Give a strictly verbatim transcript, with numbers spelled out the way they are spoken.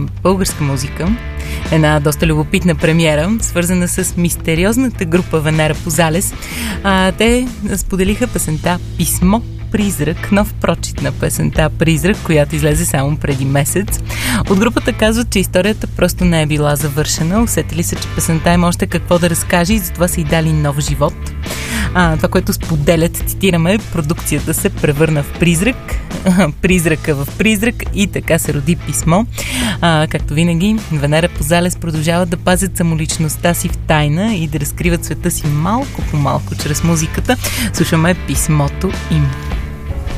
българска музика. Една доста любопитна премиера, свързана с мистериозната група Венера Позалес. А, те споделиха песента "Писмо Призрак", нов прочит на песента "Призрак", която излезе само преди месец. От групата казват, че историята просто не е била завършена. Усетили се, че песента има още какво да разкаже и затова са й дали нов живот. А, това, което споделят, цитираме: "Продукцията се превърна в призрак, призрака в призрак и така се роди писмо". А, както винаги, Венера Позалес продължават да пазят самоличността си в тайна и да разкриват света си малко по малко чрез музиката. Слушаме "Писмото им".